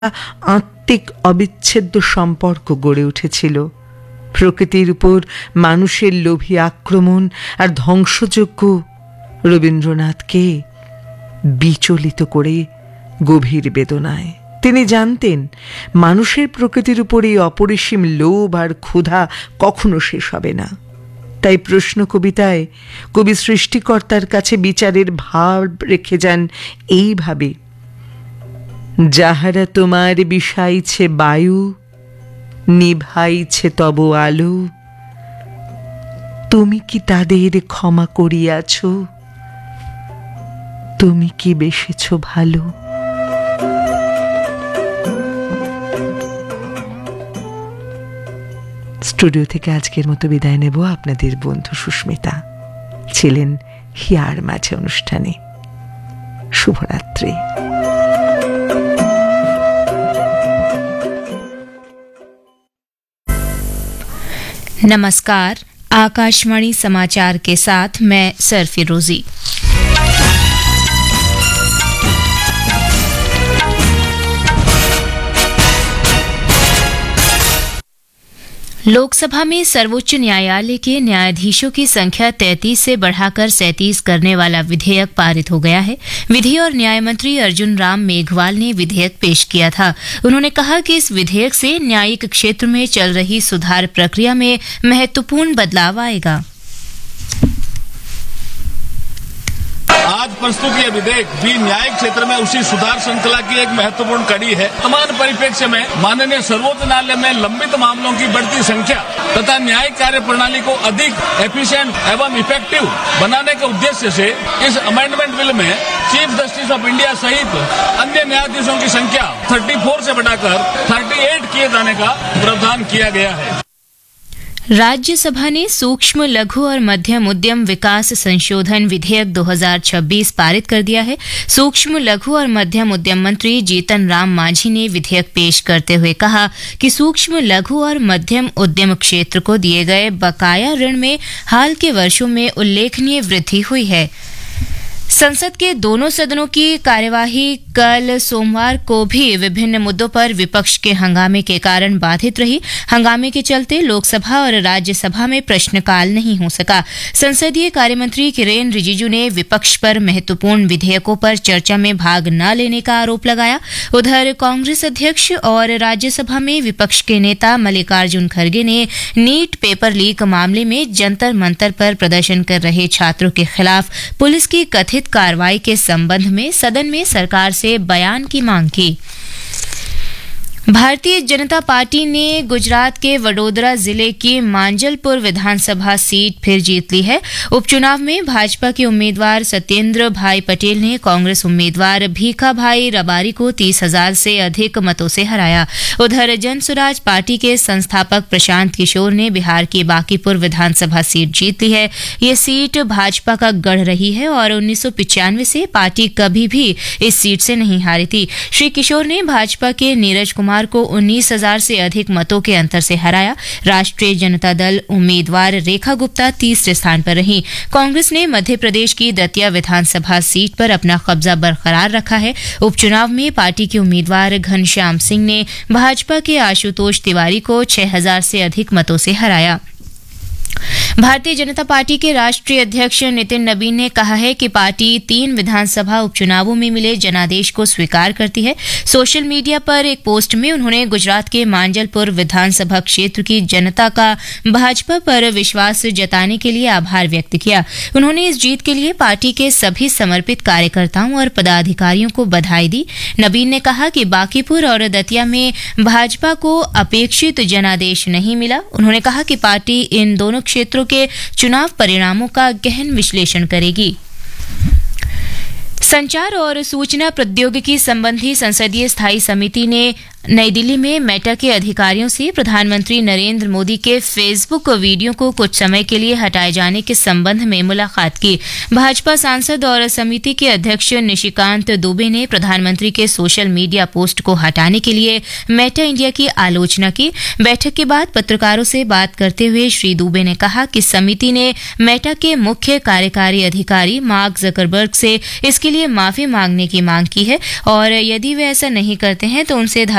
আত্মিক অবিচ্ছেদ্য সম্পর্ক গড়ে উঠেছিল। প্রকৃতির উপর মানুষের লোভী আক্রমণ আর ধ্বংসযজ্ঞ রবীন্দ্রনাথকে বিচলিত করে গভীর বেদনায়। তিনি জানতেন মানুষের প্রকৃতির উপর এই অপরিসীম লোভ আর ক্ষুধা কখনো শেষ হবে না। তাই প্রশ্ন কবিতায় কবি সৃষ্টিকর্তার কাছে বিচারের ভাব রেখে যান এইভাবে: যাহারা তোমার বিষাইছে বায়ু, নিভাইছে তব আলো, তুমি কি তাদের ক্ষমা করিয়াছ? তুমি কি বেসেছ ভালো? স্টুডিও থেকে আজকের মতো বিদায় নেব। আপনাদের বন্ধু সুস্মিতা ছিলেন হিয়ার মাঝে অনুষ্ঠানে। শুভরাত্রি। नमस्कार, आकाशवाणी समाचार के साथ मैं सरफी रोजी। लोकसभा में सर्वोच्च न्यायालय के न्यायाधीशों की संख्या 33 से बढ़ाकर 37 करने वाला विधेयक पारित हो गया है। विधि और न्याय मंत्री अर्जुन राम मेघवाल ने विधेयक पेश किया था। उन्होंने कहा कि इस विधेयक से न्यायिक क्षेत्र में चल रही सुधार प्रक्रिया में महत्वपूर्ण बदलाव आएगा। आज प्रस्तुत यह विधेयक भी न्यायिक क्षेत्र में उसी सुधार श्रृंखला की एक महत्वपूर्ण कड़ी है। वर्तमान परिप्रेक्ष्य में माननीय सर्वोच्च न्यायालय में लंबित मामलों की बढ़ती संख्या तथा न्यायिक कार्य प्रणाली को अधिक एफिशिएंट एवं इफेक्टिव बनाने के उद्देश्य से इस अमेंडमेंट बिल में चीफ जस्टिस ऑफ इंडिया सहित अन्य न्यायाधीशों की संख्या 34 से बढ़ाकर 38 किए जाने का प्रावधान किया गया है। राज्यसभा ने सूक्ष्म लघु और मध्यम उद्यम विकास संशोधन विधेयक 2026 पारित कर दिया है। सूक्ष्म लघु और मध्यम उद्यम मंत्री जीतन राम मांझी ने विधेयक पेश करते हुए कहा कि सूक्ष्म लघु और मध्यम उद्यम क्षेत्र को दिए गए बकाया ऋण में हाल के वर्षों में उल्लेखनीय वृद्धि हुई है। संसद के दोनों सदनों की कार्यवाही कल सोमवार को भी विभिन्न मुद्दों पर विपक्ष के हंगामे के कारण बाधित रही। हंगामे के चलते लोकसभा और राज्यसभा में प्रश्नकाल नहीं हो सका। संसदीय कार्यमंत्री किरेन रिजिजू ने विपक्ष पर महत्वपूर्ण विधेयकों पर चर्चा में भाग न लेने का आरोप लगाया। उधर कांग्रेस अध्यक्ष और राज्यसभा में विपक्ष के नेता मल्लिकार्जुन खड़गे ने नीट पेपर लीक मामले में जंतर मंतर पर प्रदर्शन कर रहे छात्रों के खिलाफ पुलिस की कथित कार्रवाई के संबंध में सदन में सरकार से बयान की मांग की। भारतीय जनता पार्टी ने गुजरात के वडोदरा जिले की मांजलपुर विधानसभा सीट फिर जीत ली है। उपचुनाव में भाजपा के उम्मीदवार सत्येंद्र भाई पटेल ने कांग्रेस उम्मीदवार भीखा भाई रबारी को 30,000 से अधिक मतों से हराया। उधर जन स्वराज पार्टी के संस्थापक प्रशांत किशोर ने बिहार की बांकीपुर विधानसभा सीट जीत ली है। ये सीट भाजपा का गढ़ रही है और 1995 से पार्टी कभी भी इस सीट से नहीं हारी थी। श्री किशोर ने भाजपा के नीरज कुमार को 19,000 से अधिक मतों के अंतर से हराया। राष्ट्रीय जनता दल उम्मीदवार रेखा गुप्ता तीसरे स्थान पर रही। कांग्रेस ने मध्य प्रदेश की दतिया विधानसभा सीट पर अपना कब्जा बरकरार रखा है। उपचुनाव में पार्टी के उम्मीदवार घनश्याम सिंह ने भाजपा के आशुतोष तिवारी को 6,000 से अधिक मतों से हराया। भारतीय जनता पार्टी के राष्ट्रीय अध्यक्ष नितिन नबीन ने कहा है कि पार्टी 3 विधानसभा उपचुनावों में मिले जनादेश को स्वीकार करती है। सोशल मीडिया पर एक पोस्ट में उन्होंने गुजरात के मांजलपुर विधानसभा क्षेत्र की जनता का भाजपा पर विश्वास जताने के लिए आभार व्यक्त किया। उन्होंने इस जीत के लिए पार्टी के सभी समर्पित कार्यकर्ताओं और पदाधिकारियों को बधाई दी। नबीन ने कहा कि बांकीपुर और दतिया में भाजपा को अपेक्षित जनादेश नहीं मिला। उन्होंने कहा कि पार्टी इन दोनों क्षेत्रों के चुनाव परिणामों का गहन विश्लेषण करेगी। संचार और सूचना प्रौद्योगिकी संबंधी संसदीय स्थायी समिति ने नई दिल्ली में मेटा के अधिकारियों से प्रधानमंत्री नरेंद्र मोदी के फेसबुक वीडियो को कुछ समय के लिए हटाए जाने के संबंध में मुलाकात की। भाजपा सांसद और समिति के अध्यक्ष निशिकांत दुबे ने प्रधानमंत्री के सोशल मीडिया पोस्ट को हटाने के लिए मेटा इंडिया की आलोचना की। बैठक के बाद पत्रकारों से बात करते हुए श्री दुबे ने कहा कि समिति ने मेटा के मुख्य कार्यकारी अधिकारी मार्क जकरबर्ग से इसके लिए माफी मांगने की मांग की है और यदि वे ऐसा नहीं करते हैं तो उनसे